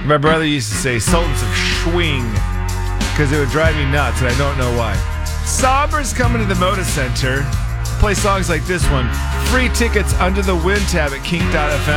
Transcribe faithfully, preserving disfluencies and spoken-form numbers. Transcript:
My brother used to say Sultans of Schwing because it would drive me nuts, and I don't know why. Somber's coming to the Moda Center. Play songs like this one. Free tickets under the wind tab at kink dot f m.